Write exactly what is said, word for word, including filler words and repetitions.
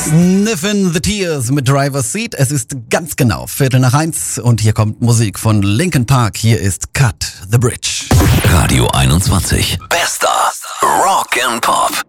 Sniffin' the Tears mit Driver's Seat. Es ist ganz genau Viertel nach eins und hier kommt Musik von Linkin Park. Hier ist Cut the Bridge. Radio einundzwanzig. Bester Rock and Pop.